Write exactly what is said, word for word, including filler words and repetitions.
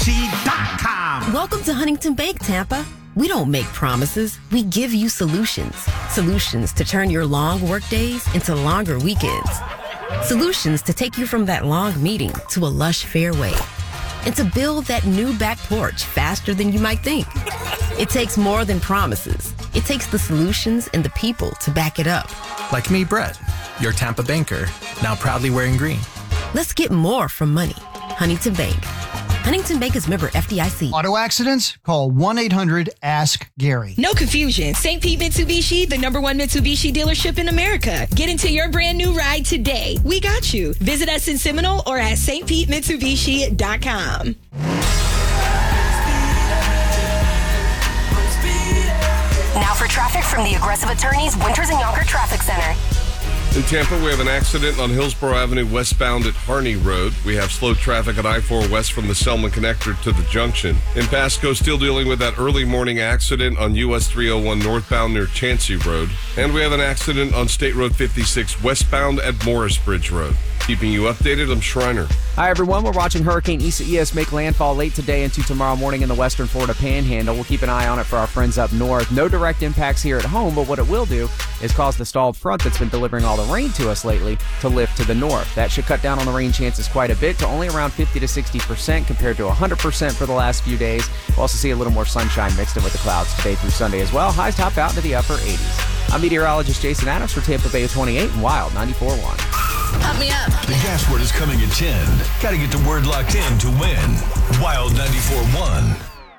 She dot com. Welcome to Huntington Bank, Tampa. We don't make promises. We give you solutions. Solutions to turn your long work days into longer weekends. Solutions to take you from that long meeting to a lush fairway. And to build that new back porch faster than you might think. It takes more than promises. It takes the solutions and the people to back it up. Like me, Brett, your Tampa banker, now proudly wearing green. Let's get more from money. Huntington Bank. Huntington Bank is member F D I C. Auto accidents? Call one eight hundred ask Gary. No confusion. Saint Pete Mitsubishi, the number one Mitsubishi dealership in America. Get into your brand new ride today. We got you. Visit us in Seminole or at S T Pete Mitsubishi dot com. Now for traffic from the Aggressive Attorneys Winters and Yonker Traffic Center. In Tampa, we have an accident on Hillsborough Avenue westbound at Harney Road. We have slow traffic at I four west from the Selma connector to the junction. In Pasco, still dealing with that early morning accident on U S three oh one northbound near Chancey Road. And we have an accident on State Road fifty-six westbound at Morris Bridge Road. Keeping you updated, I'm Schreiner. Hi, everyone. We're watching Hurricane Isaias make landfall late today into tomorrow morning in the western Florida Panhandle. We'll keep an eye on it for our friends up north. No direct impacts here at home, but what it will do is cause the stalled front that's been delivering all the rain to us lately to lift to the north. That should cut down on the rain chances quite a bit to only around fifty to sixty percent compared to one hundred percent for the last few days. We'll also see a little more sunshine mixed in with the clouds today through Sunday as well. Highs top out into the upper eighties. I'm meteorologist Jason Adams for Tampa Bay twenty-eight and Wild ninety-four point one. Pump me up. The gas word is coming at ten. Got to get the word locked in to win. Wild ninety-four point one.